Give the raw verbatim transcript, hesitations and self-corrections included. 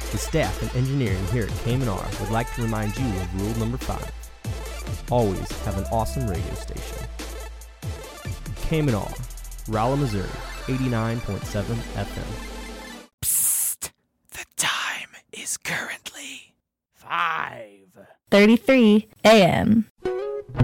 The staff and engineering here at K M N R would like to remind you of rule number five. Always have an awesome radio station. K M N R, Rolla, Missouri, eighty-nine point seven F M. Psst! The time is currently five thirty-three a.m.